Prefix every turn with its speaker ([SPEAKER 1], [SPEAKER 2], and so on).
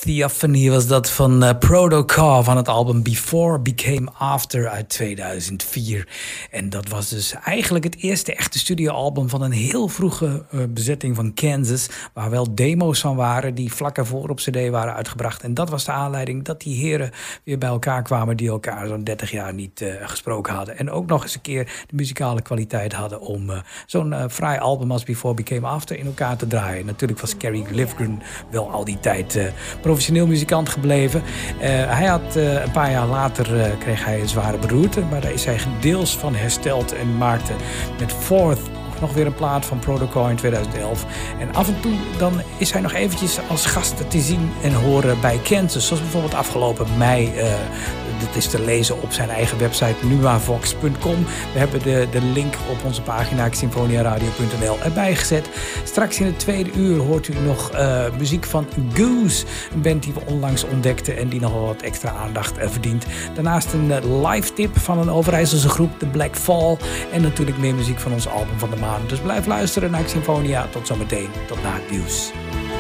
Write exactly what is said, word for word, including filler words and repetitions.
[SPEAKER 1] Theophany was dat van uh, Protocol van het album Before Became After uit tweeduizend vier. En dat was dus eigenlijk het eerste echte studioalbum van een heel vroege uh, bezetting van Kansas, waar wel demo's van waren die vlak ervoor op cd waren uitgebracht. En dat was de aanleiding dat die heren weer bij elkaar kwamen die elkaar zo'n dertig jaar niet uh, gesproken hadden. En ook nog eens een keer de muzikale kwaliteit hadden om uh, zo'n uh, fraai album als Before Became After in elkaar te draaien. Natuurlijk was Kerry Livgren wel al die tijd uh, professioneel muzikant gebleven. Uh, hij had uh, een paar jaar later uh, kreeg hij een zware beroerte, maar daar is hij deels van hersteld en maakte met Fourth nog weer een plaat van Protocol in tweeduizend elf. En af en toe dan is hij nog eventjes als gast te zien en horen bij Kansas. Zoals bijvoorbeeld afgelopen mei. Uh, dat is te lezen op zijn eigen website nuavox punt com. We hebben de, de link op onze pagina xinfoniaradio punt n l erbij gezet. Straks in het tweede uur hoort u nog uh, muziek van Goose. Een band die we onlangs ontdekten en die nog wel wat extra aandacht uh, verdient. Daarnaast een uh, live tip van een Overijsselse groep, The Black Fall. En natuurlijk meer muziek van ons album van de maand. Dus blijf luisteren naar Xinfonia. Tot zometeen. Tot na het nieuws.